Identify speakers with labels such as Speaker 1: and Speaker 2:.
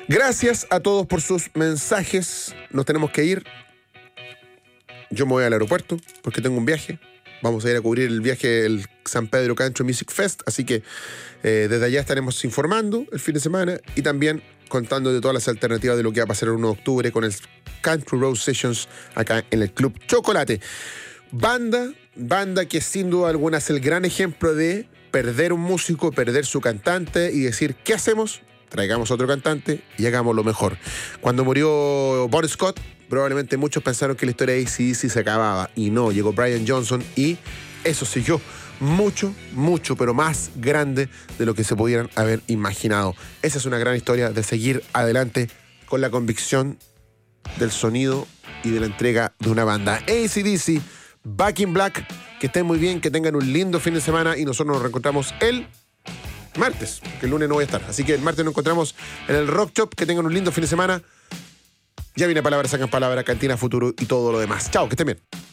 Speaker 1: Gracias a todos por sus mensajes. Nos tenemos que ir. Yo me voy al aeropuerto porque tengo un viaje. Vamos a ir a cubrir el viaje del San Pedro Country Music Fest. Así que desde allá estaremos informando el fin de semana y también contando de todas las alternativas de lo que va a pasar el 1 de octubre con el Country Road Sessions acá en el Club Chocolate. Banda que sin duda alguna es el gran ejemplo de perder un músico, perder su cantante y decir, ¿qué hacemos? Traigamos otro cantante y hagámoslo mejor. Cuando murió Bon Scott, probablemente muchos pensaron que la historia de AC/DC se acababa. Y no, llegó Brian Johnson y eso siguió mucho, pero más grande de lo que se pudieran haber imaginado. Esa es una gran historia de seguir adelante con la convicción del sonido y de la entrega de una banda. AC/DC, Back in Black, que estén muy bien, que tengan un lindo fin de semana y nosotros nos reencontramos el martes, que el lunes no voy a estar. Así que el martes nos encontramos en el Rock Shop. Que tengan un lindo fin de semana. Ya viene Palabra Sacan Palabra, Cantina Futuro y todo lo demás. Chao, que estén bien.